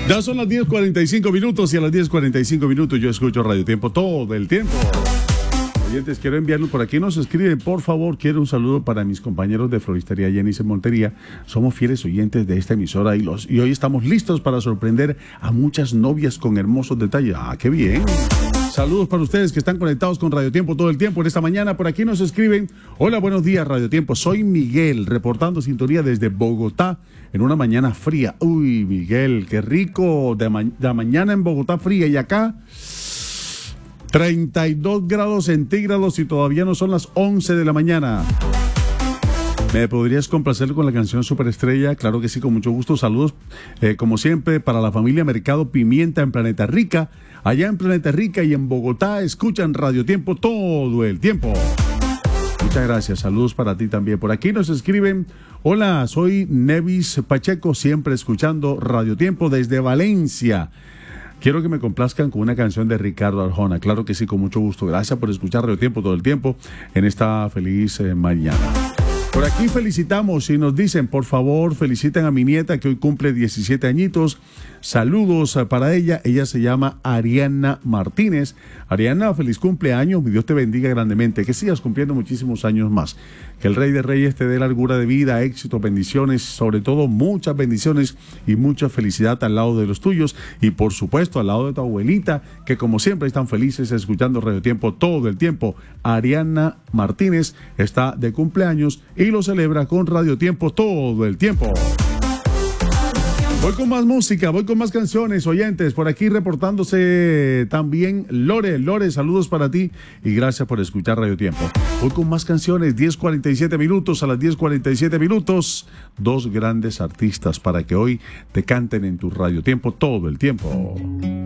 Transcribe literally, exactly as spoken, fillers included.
Ya son las diez cuarenta y cinco minutos y a las diez cuarenta y cinco minutos yo escucho Radio Tiempo todo el tiempo. Oyentes, quiero enviarlos por aquí, nos escriben, por favor, quiero un saludo para mis compañeros de Floristería Jenis en Montería. Somos fieles oyentes de esta emisora y, los, y hoy estamos listos para sorprender a muchas novias con hermosos detalles. ¡Ah, qué bien! Saludos para ustedes que están conectados con Radio Tiempo todo el tiempo. En esta mañana por aquí nos escriben: hola, buenos días Radio Tiempo, soy Miguel, reportando sintonía desde Bogotá en una mañana fría. Uy, Miguel, qué rico, de, ma de mañana en Bogotá fría y acá treinta y dos grados centígrados y todavía no son las once de la mañana. ¿Me podrías complacer con la canción Superestrella? Claro que sí, con mucho gusto. Saludos, eh, como siempre, para la familia Mercado Pimienta en Planeta Rica. Allá en Planeta Rica y en Bogotá escuchan Radio Tiempo todo el tiempo. Muchas gracias, saludos para ti también. Por aquí nos escriben: hola, soy Nevis Pacheco, siempre escuchando Radio Tiempo desde Valencia. Quiero que me complazcan con una canción de Ricardo Arjona. Claro que sí, con mucho gusto. Gracias por escuchar Radio Tiempo todo el tiempo en esta feliz eh, mañana. Por aquí felicitamos y nos dicen, por favor, feliciten a mi nieta que hoy cumple diecisiete añitos. Saludos para ella. Ella se llama Ariana Martínez. Ariana, feliz cumpleaños. Mi Dios te bendiga grandemente. Que sigas cumpliendo muchísimos años más. Que el Rey de Reyes te dé largura de vida, éxito, bendiciones, sobre todo muchas bendiciones y mucha felicidad al lado de los tuyos y por supuesto al lado de tu abuelita, que como siempre están felices escuchando Radio Tiempo todo el tiempo. Ariana Martínez está de cumpleaños y lo celebra con Radio Tiempo todo el tiempo. Voy con más música, voy con más canciones, oyentes. Por aquí reportándose también Lore. Lore, saludos para ti y gracias por escuchar Radio Tiempo. Voy con más canciones, diez cuarenta y siete minutos. A las diez cuarenta y siete minutos, dos grandes artistas para que hoy te canten en tu Radio Tiempo todo el tiempo.